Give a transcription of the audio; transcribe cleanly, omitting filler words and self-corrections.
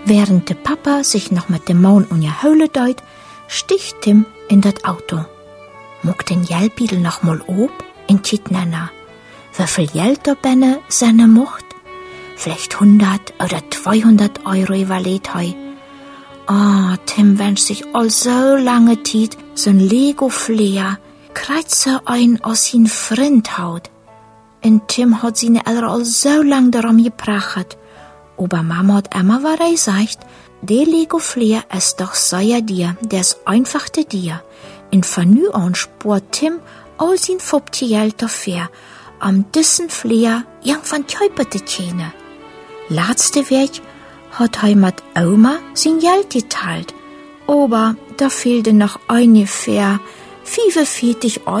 Während der Papa sich noch mit dem Maun und der Höhle deut, sticht Tim in das Auto. Muck den Geldbüdel noch mal ob in Titnana. Wie viel Geld da benne seine Mucht? Vielleicht 100 oder 200 Euro überlegt hei. Tim wünscht sich all so lange Zeit so'n Lego-Flair, kreuze ein aus sin Freund haut. Und Tim hat seine Eltern all so lang darum gebracht. Aber Mama hat immer gesagt, der Lego-Flair ist doch sehr dir, der ist einfach der dir. Und von nu an spart Tim all sein Geld dafür, diesen Flair irgendwann kaufen zu können. Letzte Weg hat er mit Oma sein Geld geteilt, aber da fehlte noch ungefähr 45 Euro.